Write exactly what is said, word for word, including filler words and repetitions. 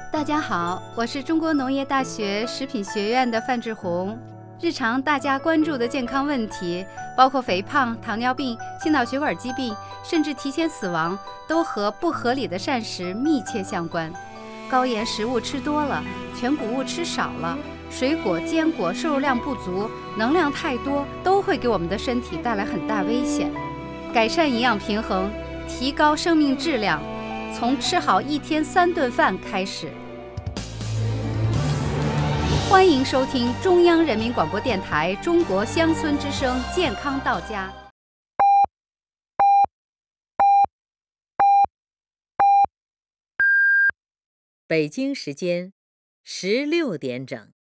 大家好，我是中国农业大学食品学院的范志红。日常大家关注的健康问题，包括肥胖、糖尿病、心脑血管疾病，甚至提前死亡，都和不合理的膳食密切相关。高盐食物吃多了，全谷物吃少了，水果、坚果摄入量不足，能量太多，都会给我们的身体带来很大危险。改善营养平衡，提高生命质量，从吃好一天三顿饭开始。欢迎收听中央人民广播电台中国乡村之声健康到家。 北京时间十六点整。